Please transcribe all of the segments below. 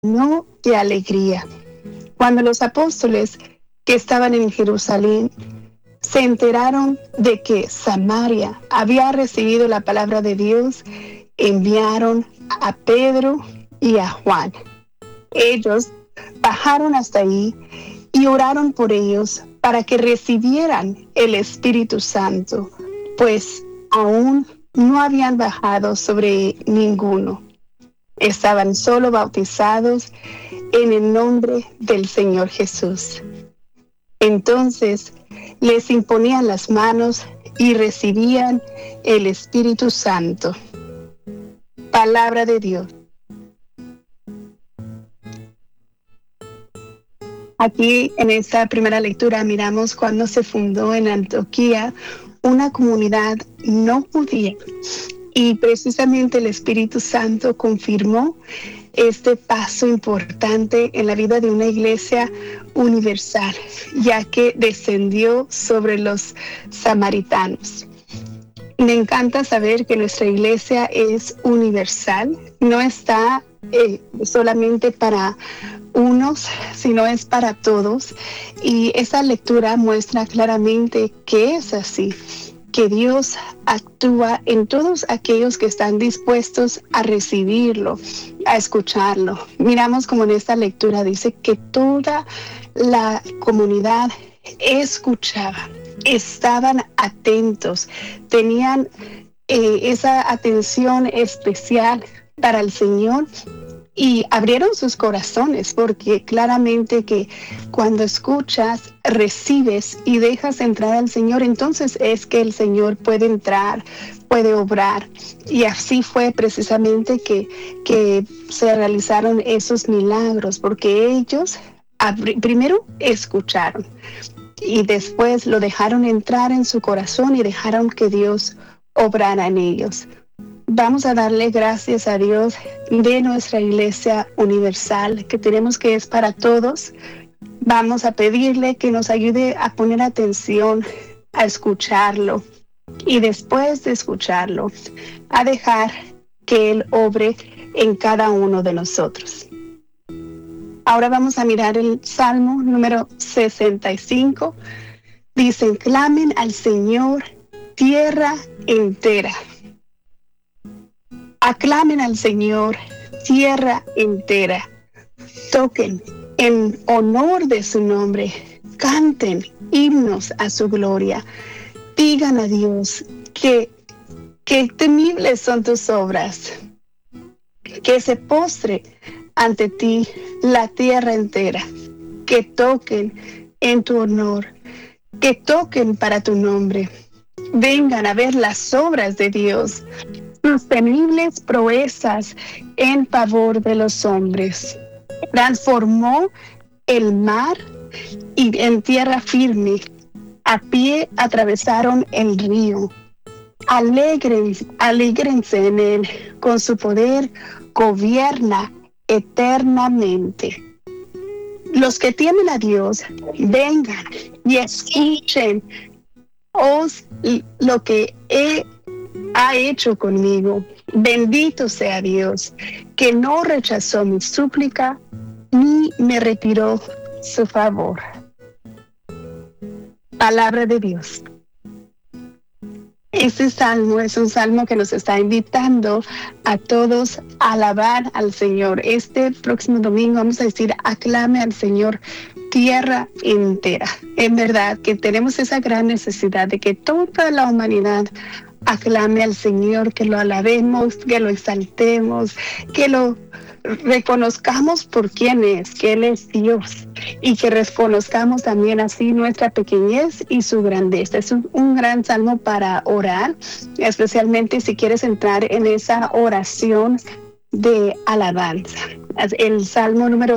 llenó de alegría. Cuando los apóstoles que estaban en Jerusalén se enteraron de que Samaria había recibido la palabra de Dios, enviaron a Pedro y a Juan. Ellos bajaron hasta ahí y oraron por ellos para que recibieran el Espíritu Santo, pues aún no habían bajado sobre ninguno. Estaban solo bautizados en el nombre del Señor Jesús. Entonces les imponían las manos y recibían el Espíritu Santo. Palabra de Dios. Aquí en esta primera lectura miramos cuando se fundó en Antioquía una comunidad no judía, y precisamente el Espíritu Santo confirmó este paso importante en la vida de una iglesia universal, ya que descendió sobre los samaritanos. Me encanta saber que nuestra iglesia es universal, no está solamente para unos, sino es para todos. Y esa lectura muestra claramente que es así, que Dios actúa en todos aquellos que están dispuestos a recibirlo, a escucharlo. Miramos como en esta lectura dice que toda la comunidad escuchaba, estaban atentos, tenían esa atención especial para el Señor y abrieron sus corazones, porque claramente que cuando escuchas, recibes y dejas entrar al Señor, entonces es que el Señor puede entrar, puede obrar. Y así fue precisamente que se realizaron esos milagros, porque ellos primero escucharon y después lo dejaron entrar en su corazón y dejaron que Dios obrara en ellos. Vamos a darle gracias a Dios de nuestra iglesia universal, que tenemos, que es para todos. Vamos a pedirle que nos ayude a poner atención, a escucharlo, y después de escucharlo, a dejar que Él obre en cada uno de nosotros. Ahora vamos a mirar el Salmo número 65. Dicen: clamen al Señor, tierra entera. Aclamen al Señor, tierra entera. Toquen en honor de su nombre. Canten himnos a su gloria. Digan a Dios que temibles son tus obras. Que se postre ante ti la tierra entera. Que toquen en tu honor. Que toquen para tu nombre. Vengan a ver las obras de Dios, sus temibles proezas en favor de los hombres. Transformó el mar y en tierra firme, a pie atravesaron el río. Alégrense en él, con su poder gobierna eternamente. Los que temen a Dios, vengan y escuchen lo que ha hecho conmigo. Bendito sea Dios, que no rechazó mi súplica ni me retiró su favor. Palabra de Dios. Este salmo es un salmo que nos está invitando a todos a alabar al Señor. Este próximo domingo vamos a decir: aclame al Señor, tierra entera. En verdad que tenemos esa gran necesidad de que toda la humanidad aclame al Señor, que lo alabemos, que lo exaltemos, que lo reconozcamos por quién es, que Él es Dios, y que reconozcamos también así nuestra pequeñez y su grandeza. Es un gran salmo para orar, especialmente si quieres entrar en esa oración de alabanza. El salmo número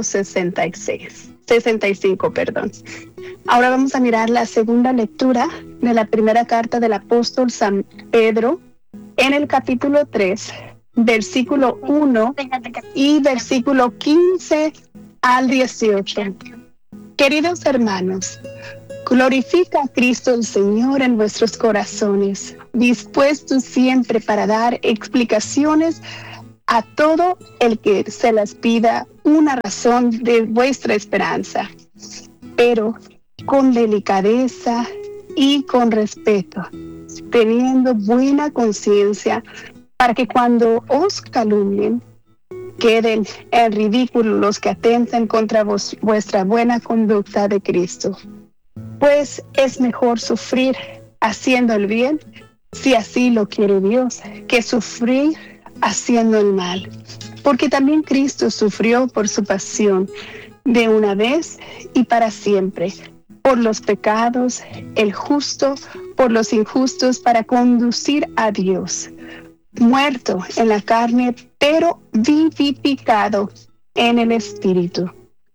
65. Ahora vamos a mirar la segunda lectura de la primera carta del apóstol San Pedro, en el capítulo 3, versículo 1 y versículo 15 al 18. Queridos hermanos, glorifica a Cristo el Señor en vuestros corazones, dispuestos siempre para dar explicaciones a todo el que se las pida una razón de vuestra esperanza, pero con delicadeza y con respeto, teniendo buena conciencia, para que cuando os calumnien, queden en ridículo los que atentan contra vuestra buena conducta de Cristo. Pues es mejor sufrir haciendo el bien, si así lo quiere Dios, que sufrir haciendo el mal. Porque también Cristo sufrió por su pasión, de una vez y para siempre, por los pecados, el justo por los injustos, para conducir a Dios, muerto en la carne, pero vivificado en el Espíritu.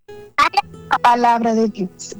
La palabra de Dios.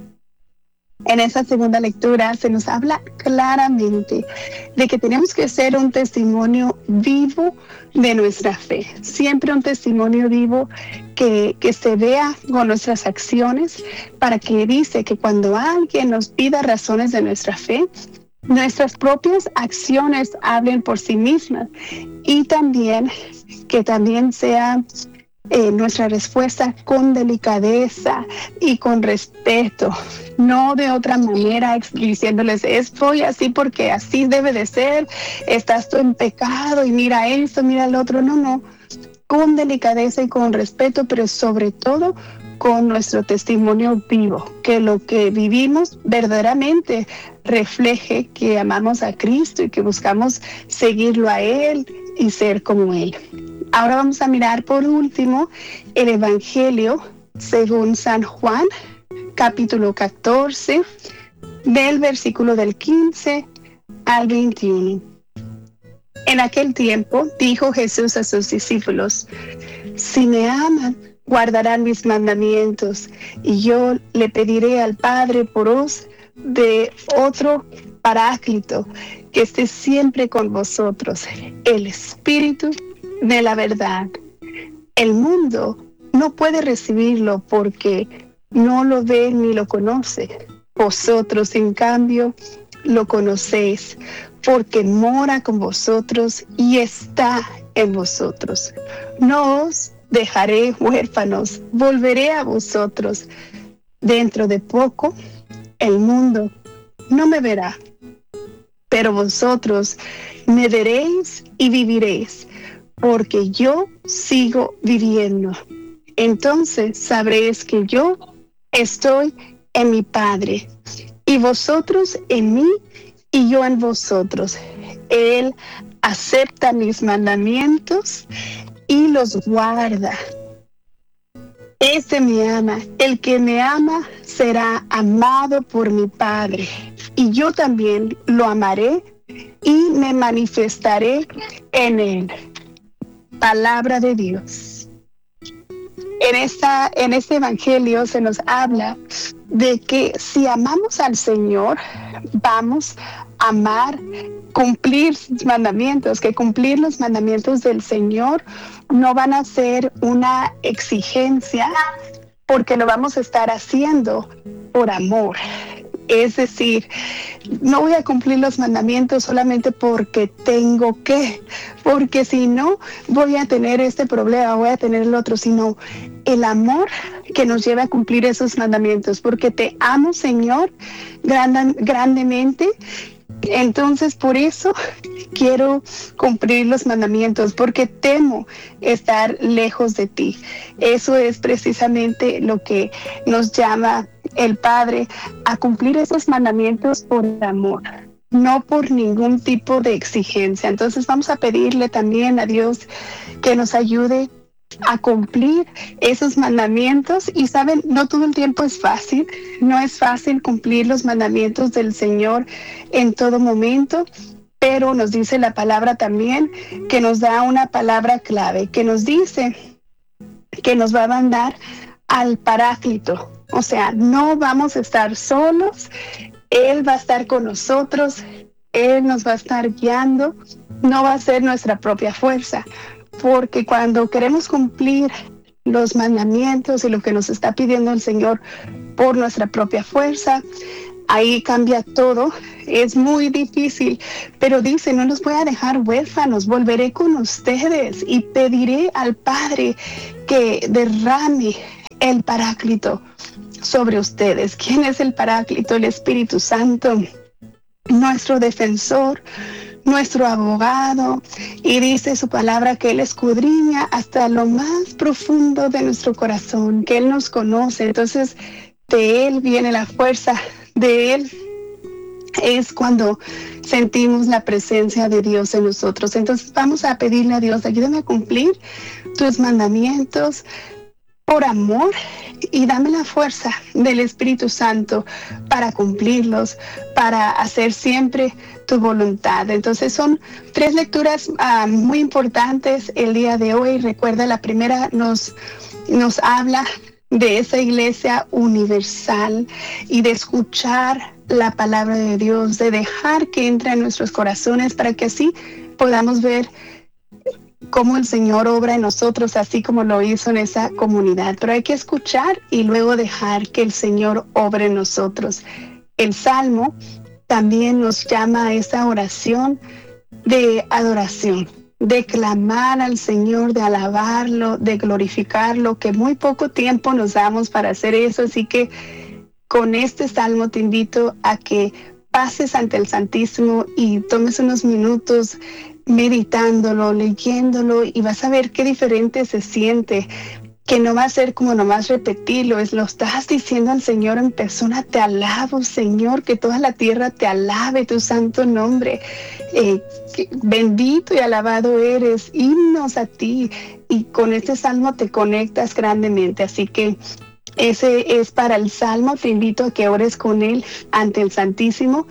En esa segunda lectura se nos habla claramente de que tenemos que ser un testimonio vivo de nuestra fe. Siempre un testimonio vivo que se vea con nuestras acciones, para que dice que cuando alguien nos pida razones de nuestra fe, nuestras propias acciones hablen por sí mismas, y también que también sea nuestra respuesta con delicadeza y con respeto, no de otra manera diciéndoles estoy así porque así debe de ser, estás tú en pecado y mira esto, mira el otro. No, con delicadeza y con respeto, pero sobre todo con nuestro testimonio vivo, que lo que vivimos verdaderamente refleje que amamos a Cristo y que buscamos seguirlo a Él y ser como Él. Ahora vamos a mirar por último el Evangelio según San Juan, capítulo 14, del versículo del 15 al 21. En aquel tiempo dijo Jesús a sus discípulos: si me aman, guardarán mis mandamientos, y yo le pediré al Padre por os de otro Paráclito, que esté siempre con vosotros, el Espíritu de la verdad. El mundo no puede recibirlo porque no lo ve ni lo conoce. Vosotros, en cambio, lo conocéis, porque mora con vosotros y está en vosotros. No os dejaré huérfanos, volveré a vosotros. Dentro de poco, el mundo no me verá, pero vosotros me veréis y viviréis, porque yo sigo viviendo. Entonces sabréis que yo estoy en mi Padre, y vosotros en mí, y yo en vosotros. Él acepta mis mandamientos y los guarda. Este me ama. El que me ama será amado por mi Padre, y yo también lo amaré y me manifestaré en él. Palabra de Dios. En este evangelio se nos habla de que si amamos al Señor, vamos a amar, cumplir sus mandamientos, que cumplir los mandamientos del Señor no van a ser una exigencia, porque lo vamos a estar haciendo por amor. Es decir, no voy a cumplir los mandamientos solamente porque tengo que, porque si no voy a tener este problema, voy a tener el otro, sino el amor que nos lleva a cumplir esos mandamientos, porque te amo, Señor, grandemente. Entonces, por eso quiero cumplir los mandamientos, porque temo estar lejos de ti. Eso es precisamente lo que nos llama el Padre a cumplir esos mandamientos por amor, no por ningún tipo de exigencia. Entonces vamos a pedirle también a Dios que nos ayude a cumplir esos mandamientos. Y saben, no todo el tiempo es fácil, no es fácil cumplir los mandamientos del Señor en todo momento, pero nos dice la palabra también que nos da una palabra clave, que nos dice que nos va a mandar al Paráclito. O sea, no vamos a estar solos, Él va a estar con nosotros, Él nos va a estar guiando, no va a ser nuestra propia fuerza, porque cuando queremos cumplir los mandamientos y lo que nos está pidiendo el Señor por nuestra propia fuerza, ahí cambia todo, es muy difícil, pero dice, no los voy a dejar huérfanos, volveré con ustedes y pediré al Padre que derrame el Paráclito sobre ustedes. ¿Quién es el Paráclito? El Espíritu Santo, nuestro defensor, nuestro abogado, y dice su palabra que Él escudriña hasta lo más profundo de nuestro corazón, que Él nos conoce. Entonces, de Él viene la fuerza, de Él es cuando sentimos la presencia de Dios en nosotros. Entonces, vamos a pedirle a Dios, ayúdame a cumplir tus mandamientos por amor, y dame la fuerza del Espíritu Santo para cumplirlos, para hacer siempre tu voluntad. Entonces son 3 lecturas muy importantes el día de hoy. Recuerda, la primera nos habla de esa iglesia universal y de escuchar la palabra de Dios, de dejar que entre en nuestros corazones para que así podamos ver cómo el Señor obra en nosotros, así como lo hizo en esa comunidad. Pero hay que escuchar y luego dejar que el Señor obre en nosotros. El Salmo también nos llama a esa oración de adoración, de clamar al Señor, de alabarlo, de glorificarlo, que muy poco tiempo nos damos para hacer eso. Así que con este Salmo te invito a que pases ante el Santísimo y tomes unos minutos meditándolo, leyéndolo, y vas a ver qué diferente se siente, que no va a ser como nomás repetirlo, lo estás diciendo al Señor en persona. Te alabo, Señor, que toda la tierra te alabe tu santo nombre. Bendito y alabado eres, himnos a ti. Y con este salmo te conectas grandemente. Así que ese es para el salmo. Te invito a que ores con él ante el Santísimo.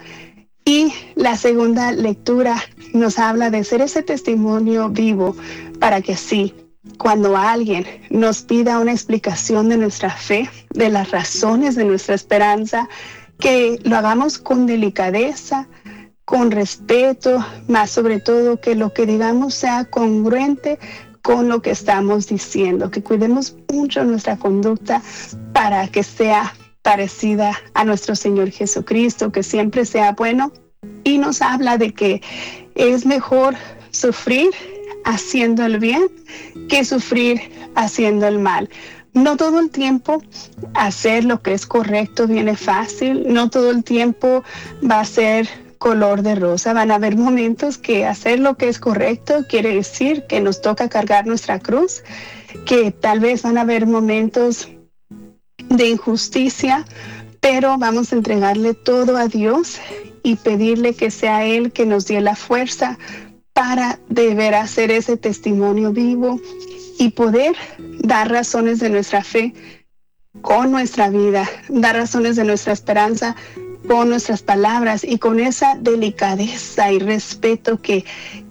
Y la segunda lectura nos habla de ser ese testimonio vivo, para que sí, cuando alguien nos pida una explicación de nuestra fe, de las razones de nuestra esperanza, que lo hagamos con delicadeza, con respeto, más sobre todo que lo que digamos sea congruente con lo que estamos diciendo, que cuidemos mucho nuestra conducta para que sea parecida a nuestro Señor Jesucristo, que siempre sea bueno. Y nos habla de que es mejor sufrir haciendo el bien que sufrir haciendo el mal. No todo el tiempo hacer lo que es correcto viene fácil, no todo el tiempo va a ser color de rosa. Van a haber momentos que hacer lo que es correcto quiere decir que nos toca cargar nuestra cruz, que tal vez van a haber momentos de injusticia, pero vamos a entregarle todo a Dios y pedirle que sea Él que nos dé la fuerza para deber hacer ese testimonio vivo y poder dar razones de nuestra fe con nuestra vida, dar razones de nuestra esperanza con nuestras palabras, y con esa delicadeza y respeto que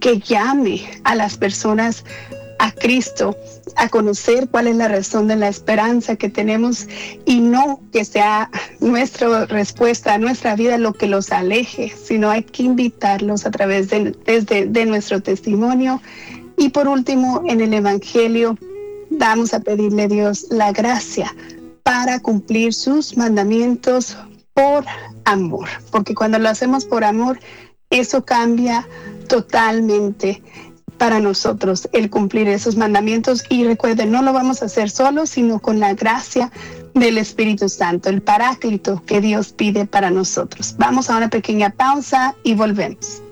llame a las personas a Cristo, a conocer cuál es la razón de la esperanza que tenemos, y no que sea nuestra respuesta a nuestra vida lo que los aleje, sino hay que invitarlos a través de nuestro testimonio. Y por último, en el Evangelio vamos a pedirle a Dios la gracia para cumplir sus mandamientos por amor, porque cuando lo hacemos por amor, eso cambia totalmente para nosotros el cumplir esos mandamientos. Y recuerden, no lo vamos a hacer solos, sino con la gracia del Espíritu Santo, el Paráclito que Dios pide para nosotros. Vamos a una pequeña pausa y volvemos.